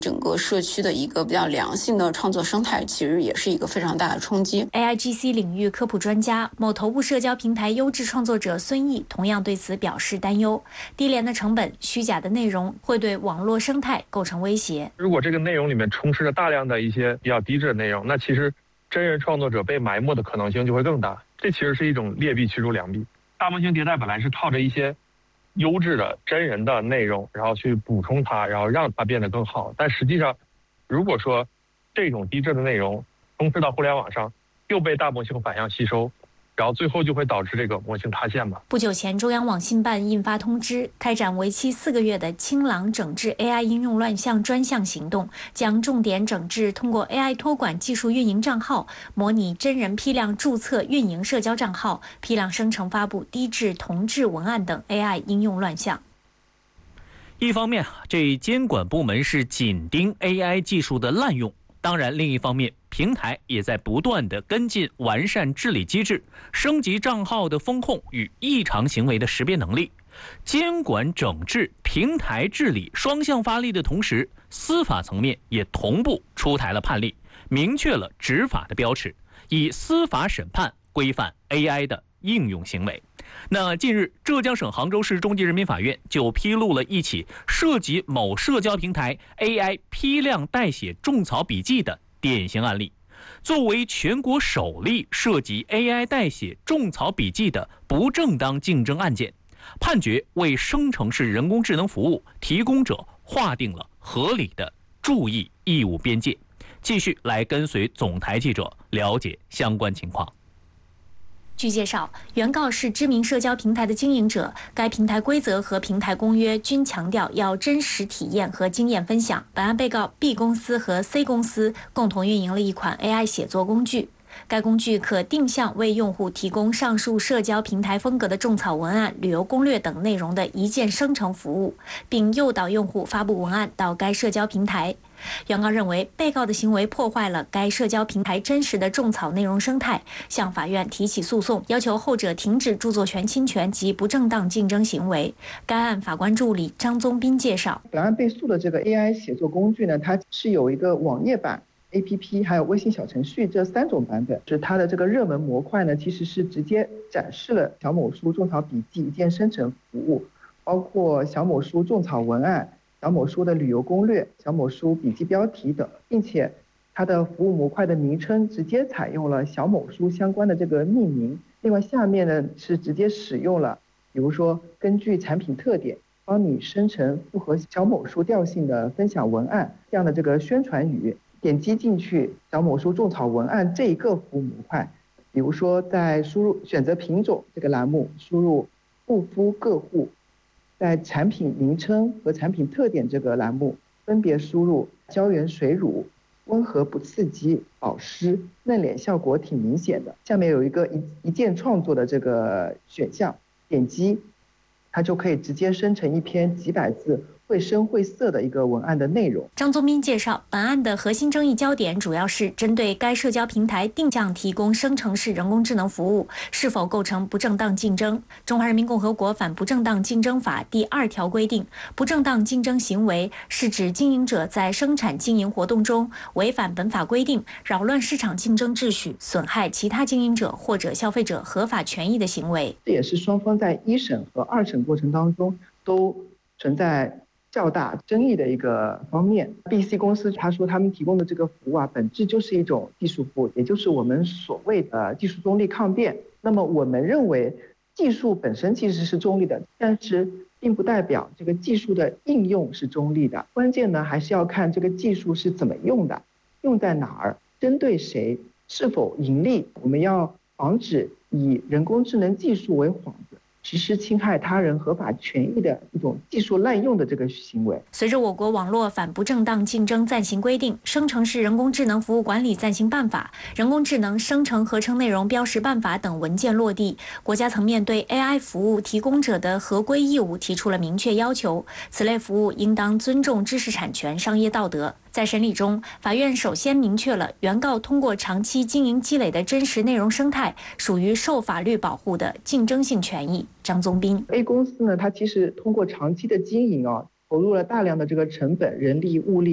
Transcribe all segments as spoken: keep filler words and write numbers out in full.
整个社区的一个比较良性的创作生态，其实也是一个非常大的冲击。 A I G C 领域科普专家、某头部社交平台优质创作者孙毅同样对此表示担忧：低廉的成本、虚假的内容会对网络生态构成威胁。 如果这个内容里面充斥着大量的一些比较低质的内容，那其实真人创作者被埋没的可能性就会更大。这其实是一种劣币驱逐良币。大模型迭代本来是靠着一些优质的真人的内容，然后去补充它，然后让它变得更好。但实际上，如果说这种低质的内容充斥到互联网上，又被大模型反向吸收，然后最后就会导致这个模型塌陷吧。 不久前，中央网信办印发通知，开展为期四个月的清朗整治 A I 应用乱象专项行动，将重点整治通过 A I 托管技术运营账号、模拟真人批量注册运营社交账号、批量生成发布低质同质文案等 A I 应用乱象。 一方面，这监管部门是紧盯 A I 技术的滥用。当然，另一方面，平台也在不断地跟进完善治理机制，升级账号的风控与异常行为的识别能力。监管整治、平台治理双向发力的同时，司法层面也同步出台了判例，明确了执法的标尺，以司法审判规范 A I 的应用行为。那近日，浙江省杭州市中级人民法院就披露了一起涉及某社交平台 A I 批量代写种草笔记的典型案例。作为全国首例涉及 A I 代写种草笔记的不正当竞争案件，判决为生成式人工智能服务提供者划定了合理的注意义务边界。继续来跟随总台记者了解相关情况。 据介绍，原告是知名社交平台的经营者，该平台规则和平台公约均强调要真实体验和经验分享。本案被告 B 公司和 C 公司共同运营了一款 A I 写作工具，该工具可定向为用户提供上述社交平台风格的种草文案、旅游攻略等内容的一键生成服务，并诱导用户发布文案到该社交平台。原告认为，被告的行为破坏了该社交平台真实的种草内容生态，向法院提起诉讼，要求后者停止著作权侵权及不正当竞争行为。该案法官助理张宗斌介绍， 本案被诉的这个 A I 写作工具呢，它是有一个网页版、A P P 还有微信小程序这三种版本。是它的这个热门模块呢，其实是直接展示了小某书种草笔记一键生成服务，包括小某书种草文案、小某书的旅游攻略、小某书笔记标题等，并且它的服务模块的名称直接采用了小某书相关的这个命名。另外下面呢是直接使用了，比如说根据产品特点帮你生成符合小某书调性的分享文案这样的这个宣传语。点击进去小某书种草文案这一个服务模块，比如说在输入选择品种这个栏目输入护肤个护，在产品名称和产品特点这个栏目分别输入胶原水乳、温和不刺激、保湿、嫩脸效果挺明显的。下面有一个一一键创作的这个选项，点击它就可以直接生成一篇几百字绘声绘色的一个文案的内容。 张宗斌介绍，本案的核心争议焦点主要是针对该社交平台定向提供生成式人工智能服务是否构成不正当竞争。中华人民共和国反不正当竞争法第二条规定，不正当竞争行为是指经营者在生产经营活动中违反本法规定，扰乱市场竞争秩序，损害其他经营者或者消费者合法权益的行为。 这也是双方在一审和二审过程当中都存在较大争议的一个方面。 B C 公司他说他们提供的这个服务啊，本质就是一种技术服务，也就是我们所谓的技术中立抗辩。那么我们认为技术本身其实是中立的，但是并不代表这个技术的应用是中立的。关键呢还是要看这个技术是怎么用的，用在哪儿，针对谁，是否盈利。我们要防止以人工智能技术为幌子实施侵害他人合法权益的一种技术滥用的这个行为。 随着我国网络反不正当竞争暂行规定、生成式人工智能服务管理暂行办法、人工智能生成合成内容标识办法等文件落地，国家层面对 A I 服务提供者的合规义务提出了明确要求，此类服务应当尊重知识产权、商业道德。在审理中，法院首先明确了原告通过长期经营积累的真实内容生态属于受法律保护的竞争性权益。张宗斌 A 公司呢，它其实通过长期的经营啊，投入了大量的这个成本、人力、物力，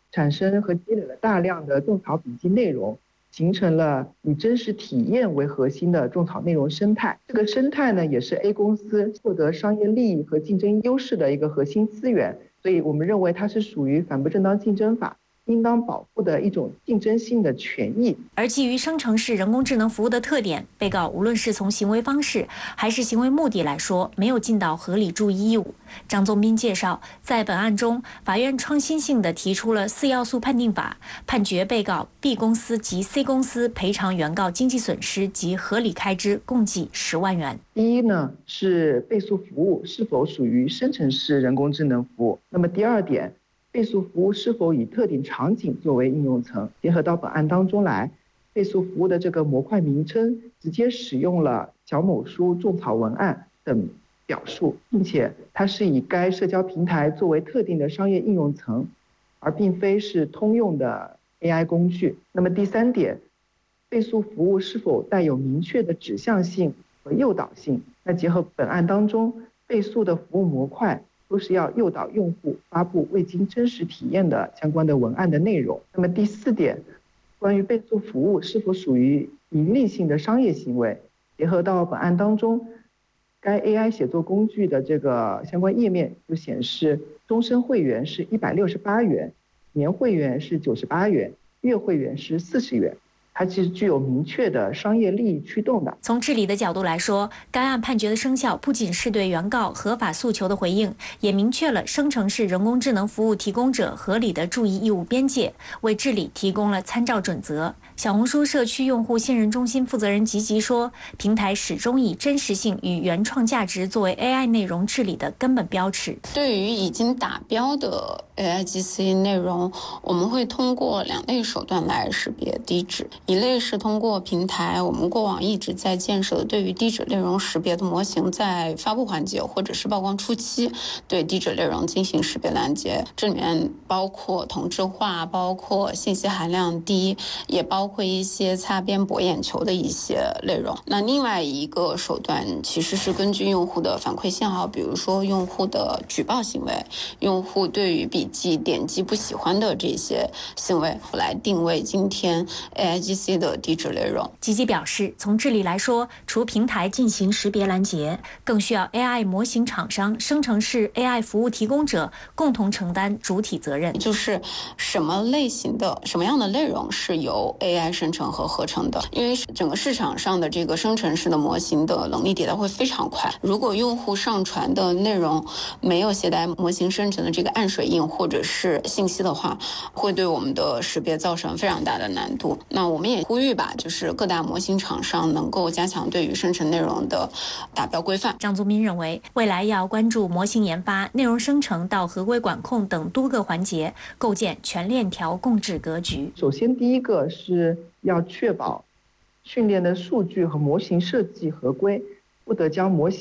产生和积累了大量的种草笔记内容，形成了以真实体验为核心的种草内容生态。这个生态呢，也是 A 公司获得商业利益和竞争优势的一个核心资源。所以我们认为它是属于反不正当竞争法应当保护的一种竞争性的权益。 而基于生成式人工智能服务的特点，被告无论是从行为方式还是行为目的来说，没有尽到合理注意义务。张宗斌介绍，在本案中，法院创新性地提出了四要素判定法，判决被告 B 公司及 C 公司赔偿原告经济损失及合理开支共计十万元。 第一呢，是倍速服务是否属于生成式人工智能服务。那么第二点，倍速服务是否以特定场景作为应用层？结合到本案当中来，倍速服务的这个模块名称直接使用了小某书种草文案等表述，并且它是以该社交平台作为特定的商业应用层，而并非是通用的 A I 工具。那么第三点，倍速服务是否带有明确的指向性和诱导性？那结合本案当中倍速的服务模块都是要诱导用户发布未经真实体验的相关的文案的内容。那么第四点，关于倍速服务是否属于盈利性的商业行为，结合到本案当中，该 A I 写作工具的这个相关页面就显示，终身会员是一百六十八元，年会员是九十八元，月会员是四十元。它其实具有明确的商业利益驱动的。 从治理的角度来说，该案判决的生效不仅是对原告合法诉求的回应，也明确了生成式人工智能服务提供者合理的注意义务边界，为治理提供了参照准则。小红书社区用户信任中心负责人吉吉说，平台始终以真实性与原创价值作为 A I 内容治理的根本标尺。 对于已经达标的 A I G C 内容，我们会通过两类手段来识别低质。一类是通过平台，我们过往一直在建设的对于低质内容识别的模型，在发布环节或者是曝光初期对低质内容进行识别拦截，这里面包括同质化，包括信息含量低，也包括一些擦边博眼球的一些内容。那另外一个手段其实是根据用户的反馈信号，比如说用户的举报行为，用户对于笔记点击不喜欢的这些行为，来定位今天 A I G C 的低质内容。 吉吉表示，从治理来说，除平台进行识别拦截，更需要 A I 模型厂商、生成式 A I 服务提供者共同承担主体责任。 就是什么类型的、什么样的内容是由 A I 生成和合成的？因为整个市场上的这个生成式的模型的能力迭代会非常快，如果用户上传的内容没有携带模型生成的这个暗水印或者是信息的话，会对我们的识别造成非常大的难度。那我们也呼吁吧，就是各大模型厂商能够加强对于生成内容的达标规范。 张宗斌认为，未来要关注模型研发、内容生成到合规管控等多个环节，构建全链条共治格局。 首先，第一个是要确保训练的数据和模型设计合规，不得将模型